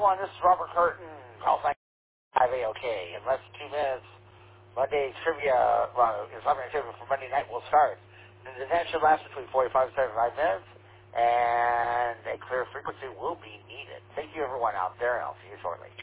everyone. This is Robert Curtin, Call Sign 5AOK. In less than 2 minutes, Monday trivia, Islamic trivia for Monday night will start. The event should last between 45 and 75 minutes, and a clear frequency will be needed. Thank you, everyone out there, and I'll see you shortly.